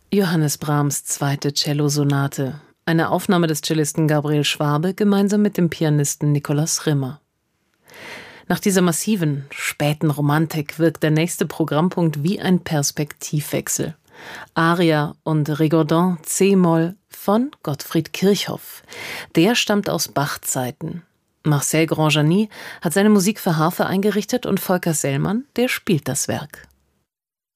Johannes Brahms' zweite Cellosonate, eine Aufnahme des Cellisten Gabriel Schwabe gemeinsam mit dem Pianisten Nikolaus Rimmer. Nach dieser massiven, späten Romantik wirkt der nächste Programmpunkt wie ein Perspektivwechsel. Aria und Rigaudin c-Moll von Gottfried Kirchhoff. Der stammt aus Bach-Zeiten. Marcel Granjani hat seine Musik für Harfe eingerichtet und Volker Sellmann, der spielt das Werk.